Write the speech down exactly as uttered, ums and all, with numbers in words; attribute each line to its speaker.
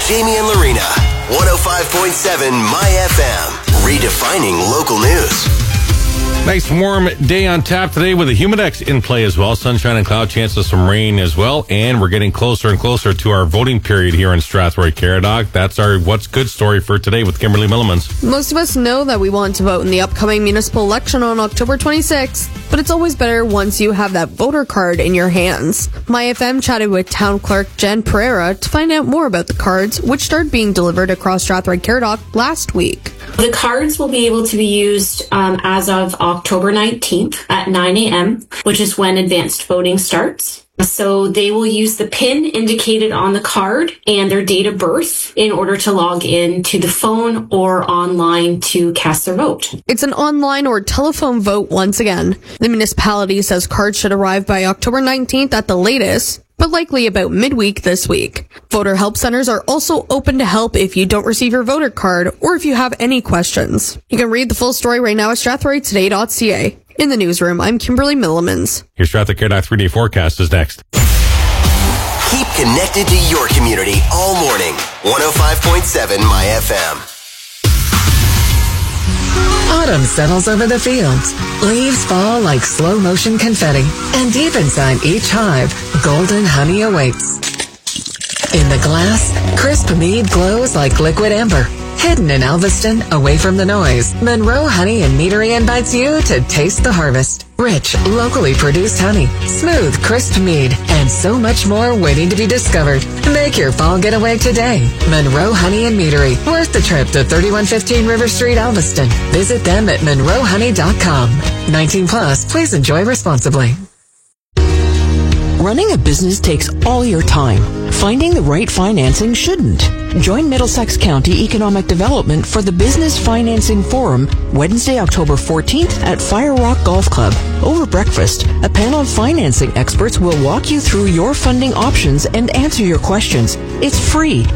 Speaker 1: Jamie and Lorena. one oh five point seven My F M. Redefining local news.
Speaker 2: Nice warm day on tap today with a Humidex in play as well. Sunshine and cloud, chance of some rain as well. And we're getting closer and closer to our voting period here in Strathroy-Caradoc. That's our What's Good story for today with Kimberly Millimans.
Speaker 3: Most of us know that we want to vote in the upcoming municipal election on October twenty-sixth, but it's always better once you have that voter card in your hands. My F M chatted with Town Clerk Jen Pereira to find out more about the cards, which started being delivered across Strathroy-Caradoc last week.
Speaker 4: The cards will be able to be used um, as of October nineteenth at nine a.m., which is when advanced voting starts. So they will use the PIN indicated on the card and their date of birth in order to log in to the phone or online to cast their vote.
Speaker 3: It's an online or telephone vote once again. The municipality says cards should arrive by October nineteenth at the latest, but likely about midweek this week. Voter help centers are also open to help if you don't receive your voter card or if you have any questions. You can read the full story right now at strathroy today dot c a. In the newsroom, I'm Kimberly Millimans.
Speaker 2: Your Strathroy-Caradoc three-day forecast is next.
Speaker 1: Keep connected to your community all morning. one oh five point seven My F M.
Speaker 5: Autumn settles over the fields. Leaves fall like slow-motion confetti. And deep inside each hive, golden honey awaits. In the glass, crisp mead glows like liquid amber. Hidden in Alveston, away from the noise, Monroe Honey and Meadery invites you to taste the harvest. Rich, locally produced honey, smooth, crisp mead, and so much more waiting to be discovered. Make your fall getaway today. Monroe Honey and Meadery, worth the trip to thirty-one fifteen River Street, Alveston. Visit them at monroe honey dot com. nineteen plus, please enjoy responsibly.
Speaker 6: Running a business takes all your time. Finding the right financing shouldn't. Join Middlesex County Economic Development for the Business Financing Forum Wednesday, October fourteenth at Fire Rock Golf Club. Over breakfast, a panel of financing experts will walk you through your funding options and answer your questions. It's free.